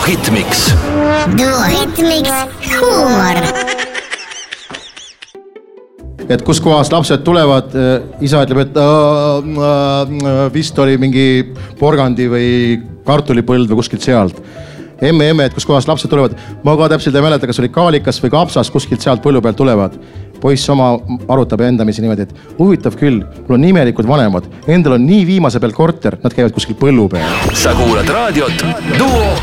Hitmix. Duo Hitmix huumor. Et kus kohas lapsed tulevad, isa ütleb, et vist oli mingi porgandi või kartulipõld või kuskilt sealt. Emme, et kus kohas lapsed tulevad, ma ka täpselt ei mäleta, kas oli kaalikas või kapsas kuskilt sealt põllu pealt tulevad. Poiss oma arutab endamisi niimoodi, et huvitav küll, mul on imelikult vanemad, endal on nii viimase peal korter, nad käivad kuskil põllu peal. Sa kuulad raadiot Duo